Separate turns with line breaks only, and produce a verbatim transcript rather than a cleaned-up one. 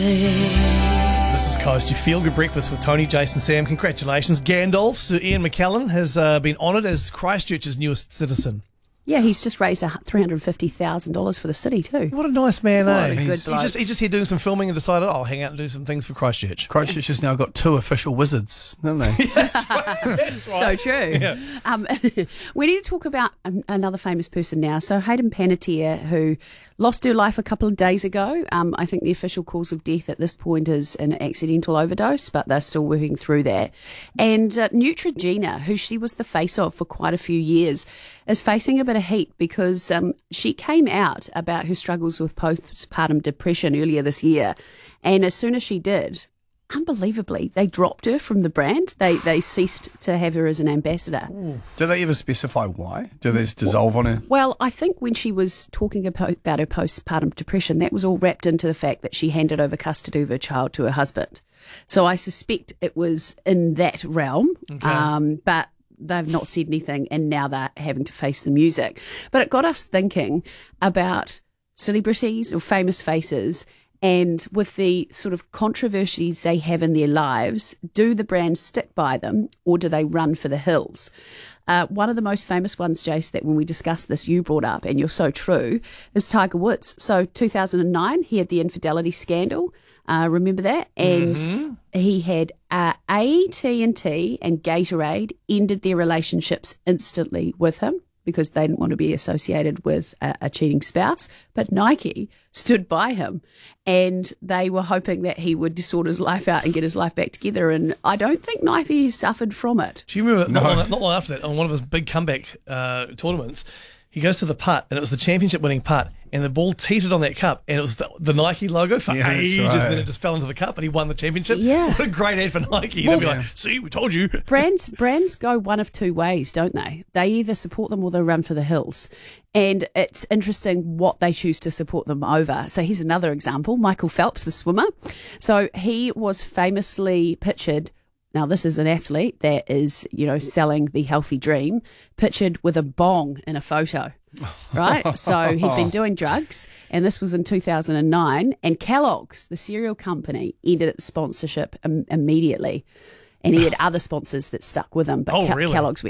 This is Coast, your feel-good breakfast with Tony, Jason, Sam. Congratulations. Gandalf, Sir Ian McKellen, has uh, been honoured as Christchurch's newest citizen.
Yeah, he's just raised three hundred fifty thousand dollars for the city too.
What a nice man,
What
eh?
a good
he's,
bloke.
just, he's just here doing some filming and decided, oh, I'll hang out and do some things for Christchurch.
Christchurch has now got two official wizards, don't they?
So true.
Yeah.
Um, we need to talk about an, another famous person now. So Hayden Panettiere, who lost her life a couple of days ago. Um, I think the official cause of death at this point is an accidental overdose, but they're still working through that. And uh, Neutrogena, who she was the face of for quite a few years, is facing a bit of heat because um, she came out about her struggles with postpartum depression earlier this year. And as soon as she did, unbelievably, they dropped her from the brand. They they ceased to have her as an ambassador.
Do they ever specify why? Do they just dissolve on her?
Well, I think when she was talking about, about her postpartum depression, that was all wrapped into the fact that she handed over custody of her child to her husband. So I suspect it was in that realm.
Okay.
Um, but they've not said anything, and now they're having to face the music. But it got us thinking about celebrities or famous faces, and with the sort of controversies they have in their lives, do the brands stick by them or do they run for the hills? Uh, one of the most famous ones, Jace, that when we discussed this you brought up, and you're so true, is Tiger Woods. So two thousand nine, he had the infidelity scandal. Uh, remember that? And
Mm-hmm.
he had uh, A T and T and Gatorade ended their relationships instantly with him because they didn't want to be associated with a, a cheating spouse. But Nike stood by him, and they were hoping that he would sort his life out and get his life back together. And I don't think Nike suffered from it.
Do you remember, not, long, not long after that, on one of his big comeback uh, tournaments, he goes to the putt, and it was the championship-winning putt, and the ball teetered on that cup, and it was the, the Nike logo for
Yeah, that's
ages,
right.
and then it just fell into the cup, and he won the championship.
Yeah.
What a great ad for Nike.
Well,
They'd be
yeah.
like, see, we told you.
Brands brands go one of two ways, don't they? They either support them or they run for the hills. And it's interesting what they choose to support them over. So here's another example. Michael Phelps, the swimmer. So he was famously pictured, now this is an athlete that is, you know, selling the healthy dream, pictured with a bong in a photo. Right? So he'd been doing drugs, and this was in two thousand nine, and Kellogg's, the cereal company, ended its sponsorship im- immediately. And he had other sponsors that stuck with him, but
Oh,
Ke-
really?
Kellogg's went